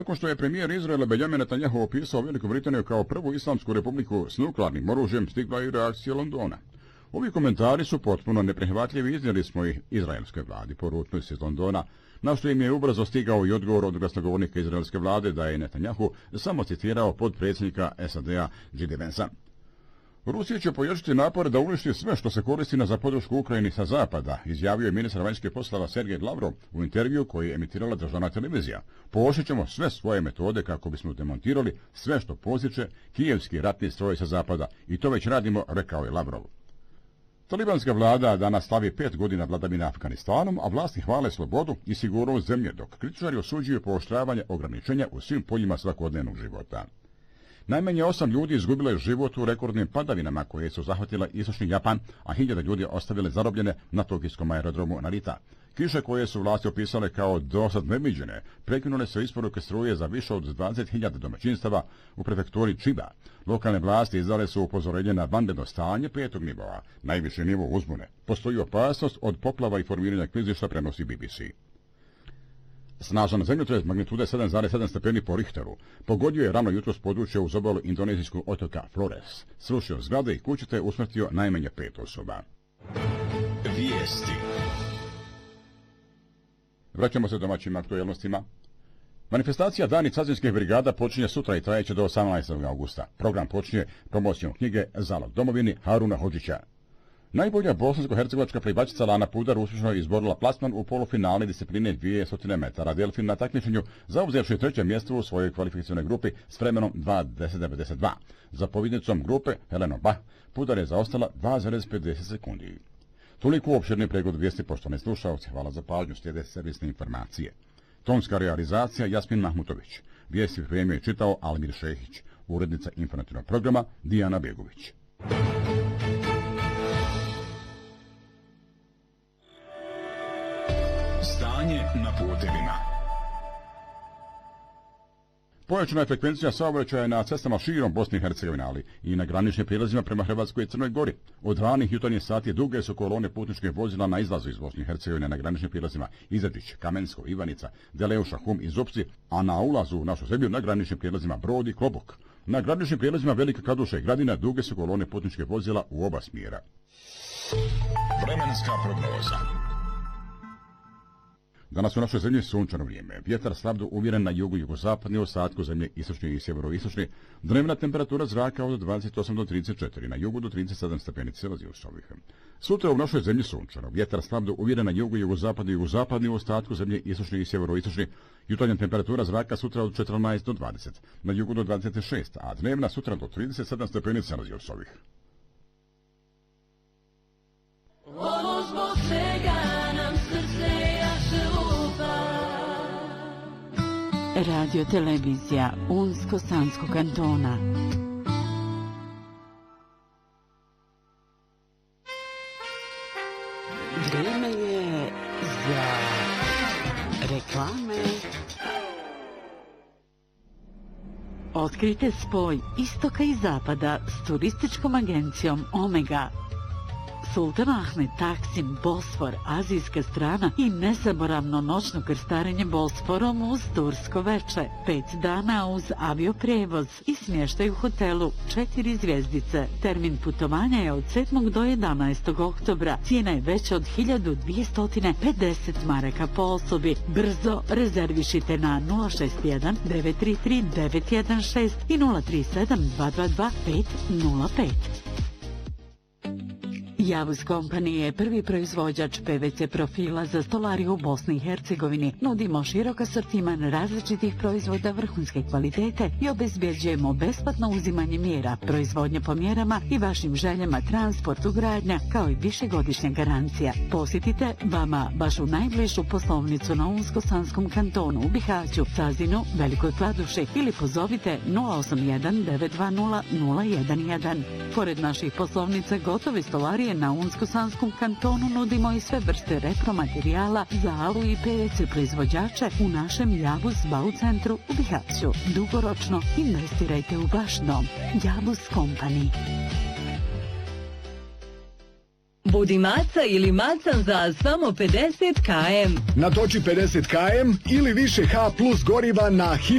Nakon što je premijer Izraela Benjamin Netanjahu opisao Veliku Britaniju kao prvu islamsku republiku s nuklearnim oružjem, stigla i reakcija Londona. Ovi komentari su potpuno neprihvatljivi, iznijeli smo ih izraelskoj vladi, poručili se iz Londona, na što im je ubrzo stigao i odgovor od glasnogovornika izraelske vlade da je Netanjahu samo citirao podpredsjednika SAD-a J.D. Vansa. Rusija će pojačati napore da uništi sve što se koristi za podršku Ukrajini sa zapada, izjavio je ministar vanjskih poslova Sergej Lavrov u intervju koji je emitirala državna televizija. Pooštrit ćemo sve svoje metode kako bismo demontirali sve što posjeće kijevski ratni stroj sa zapada i to već radimo, rekao je Lavrov. Talibanska vlada danas slavi 5 godina vladavine Afganistanom, a vlasti hvale slobodu i sigurnost zemlje, dok kritičari osuđuju pooštravanje ograničenja u svim poljima svakodnevnog života. Najmanje 8 ljudi izgubilo je život u rekordnim padavinama koje su zahvatile istočni Japan, a 1000 ljudi ostavile zarobljene na tokijskom aerodromu Narita. Kiše koje su vlasti opisale kao dosad neviđene, prekinule su isporuke struje za više od 20.000 domaćinstava u prefekturi Chiba. Lokalne vlasti izdale su upozorenje na vanredno stanje 5. nivoa, najviši nivo uzbune. Postoji opasnost od poplava i formiranja klizišta, prenosi BBC. Snažan zemljotres magnitude 7,7 stepeni po Richteru pogodio je rano jutros područje uz obalu indonezijskog otoka Flores. Srušio zgrade i kuće te usmrtio najmanje 5 osoba. Vijesti. Vraćamo se domaćim aktualnostima. Manifestacija Dani cazinskih brigada počinje sutra i trajeće do 18. augusta. Program počinje promocijom knjige Zalog domovini Haruna Hodžića. Najbolja bosansko-hercegovačka plivačica Lana Pudar uspješno je izborila plasman u polufinalne discipline 200 metara delfin na takmičenju, zauzevši 3. mjesto u svojoj kvalifikacionoj grupi s vremenom 2:10:92. Za pobjednicom grupe Helenom Bah Pudar je zaostala 2,50 sekundi. Toliko uopširni pregled vijesti, poštovani slušalci. Hvala za pažnju, slijede servisne informacije. Tonska realizacija Jasmin Mahmutović. Vijesti pripremio i čitao Almir Šehić. Urednica informativnog programa Dijana Begović. Stanje na putevima. Pojačana je frekvencija saobraćaja na cestama širom Bosne i Hercegovine, ali i na graničnim prijelazima prema Hrvatskoj i Crnoj Gori. Od ranih jutarnjih sati duge su kolone putničkih vozila na izlazu iz Bosne i Hercegovine na graničnim prijelazima Izetić, Kamensko, Ivanica, Deleuša, Hum i Zupci, a na ulazu u našu zemlju na graničnim prijelazima Brod i Klobok. Na graničnim prijelazima Velika Kladuša i Gradina duge su kolone putničkih vozila u oba smjera. Vremenska prognoza. Danas u našoj zemlji sunčano vrijeme. Vjetar slab do umjeren na jugu, jugozapadni, ostatku zemlje istočni i sjeveroistočni. Dnevna temperatura zraka od 28 do 34, na jugu do 37 stepeni Celzijusovih. Sutra u našoj zemlji sunčano. Vjetar slab do umjeren na jugu, jugozapadni, ostatku zemlje istočni i sjeveroistočni. Jutarnja temperatura zraka sutra od 14 do 20, na jugu do 26, a dnevna sutra do 37 stepeni Celzijusovih. Ovo zbog svega nam srce jače lupa. Radio televizija Unsko-Sanskog kantona. Vrijeme je za reklame. Otkrite spoj istoka i zapada s turističkom agencijom Omega. Sultan Ahmed, Taksim, Bosfor, azijska strana i nezaboravno noćno krstarenje Bosforom uz tursko veče. 5 dana uz avioprevoz i smještaj u hotelu 4 zvjezdice. Termin putovanja je od 7. do 11. oktobra. Cijena je veća od 1250 maraka po osobi. Brzo rezervišite na 061 933 916 i 037 222 505. Javus Company je prvi proizvođač PVC profila za stolariju u Bosni i Hercegovini. Nudimo širok asortiman različitih proizvoda vrhunske kvalitete i obezbjeđujemo besplatno uzimanje mjera, proizvodnja po mjerama i vašim željama, transport, ugradnja, kao i višegodišnja garancija. Posjetite vama vašu najbližu poslovnicu na Unsko-Sanskom kantonu u Bihaću, Cazinu, Velikoj Kladuši ili pozovite 081 920 011. Pored naših poslovnica gotove stolarije na Unsko-Sanskom kantonu nudimo i sve vrste repromaterijala za alu i PVC proizvođače u našem Javus Bau centru u Bihaću. Dugoročno investirajte u vaš dom. Javus Company. Budi maca ili macan za samo 50 km. Natoči 50 km ili više H+ goriva na